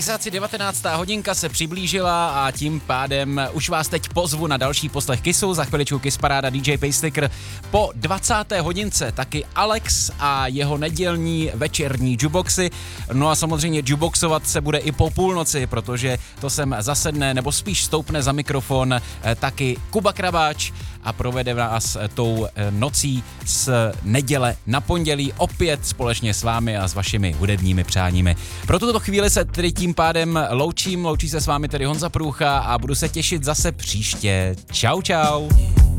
Kisáci 19. hodinka se přiblížila a tím pádem už vás teď pozvu na další poslech Kissu. Za chviličku Kiss Paráda DJ Paysticker. Po 20. hodince taky Alex a jeho nedělní večerní jukeboxy. No a samozřejmě jukeboxovat se bude i po půlnoci, protože to sem zasedne nebo spíš stoupne za mikrofon taky Kuba Krabáč a provede vás tou nocí z neděle na pondělí opět společně s vámi a s vašimi hudebními přáními. Pro tuto chvíli se tedy tím pádem loučí se s vámi tedy Honza Průcha a budu se těšit zase příště. Čau, čau.